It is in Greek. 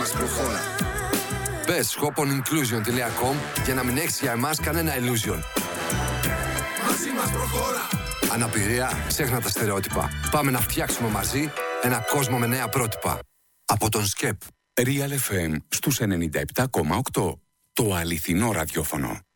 μας προχώρα. Μπες shoponinclusion.com για να μην έχεις για εμάς κανένα illusion. Μαζί μας προχώρα. Αναπηρία, ξέχνα τα στερεότυπα. Πάμε να φτιάξουμε μαζί ένα κόσμο με νέα πρότυπα. Από τον ΣΚΕΠ. Real FM στους 97,8. Το αληθινό ραδιόφωνο.